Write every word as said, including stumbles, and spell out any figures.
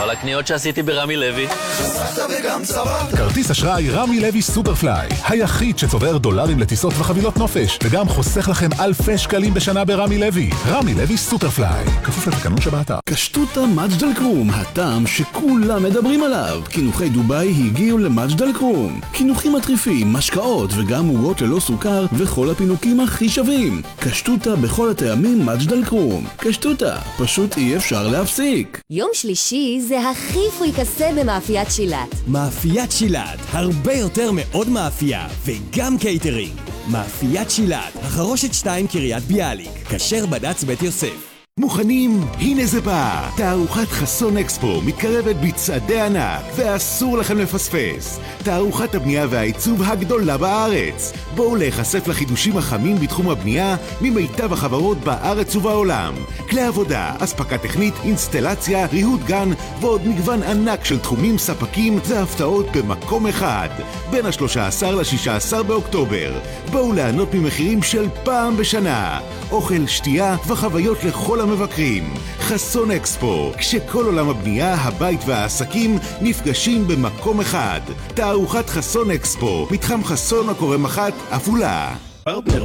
כל הקניות שעשיתי ברמי לוי. חסכת וגם צברת. כרטיס אשראי רמי לוי סופרפליי, היחיד שצובר דולרים לטיסות וחבילות נופש, וגם חוסך לכם אלפי שקלים בשנה ברמי לוי. רמי לוי סופרפליי, כפוף לתקנון שבאתר. קשטוטה מג'דל קרום, הטעם שכולם מדברים עליו. קינוחי דוביי הגיעו למג'דל קרום. קינוחים מטריפים, משקאות וגם עוגות ללא סוכר וכל הפינוקים הכי שווים. קשטוטה בכל הטעמים מג'דל קרום. קשטוטה, פשוט אי אפשר להפסיק. יום שלישי זה הכי פריקסה במאפיית שילת. מאפיית שילת, הרבה יותר מאוד מאפייה וגם קייטרינג. מאפיית שילת, החרושת שתיים קריית ביאליק, כשר בד"ץ בית יוסף. מוכנים? הנה זה בא! תערוכת חסון אקספו מתקרבת בצעדי ענק, ואסור לכם לפספס. תערוכת הבנייה והעיצוב הגדולה בארץ. בואו להיחשף לחידושים החמים בתחום הבנייה ממיטב החברות בארץ ובעולם. כלי עבודה, אספקה טכנית, אינסטלציה, ריהוט גן ועוד מגוון ענק של תחומים, ספקים והפתעות במקום אחד. בין ה-שלושה עשר ל-שישה עשר באוקטובר. בואו ליהנות ממחירים של פעם בשנה. אוכל, שתייה וחוויות לכל המבקרים. חסון אקספו, כשכל עולם הבנייה, הבית והעסקים נפגשים במקום אחד. תערוכת חסון אקספו, מתחם חסון הקורא מחת, עפולה.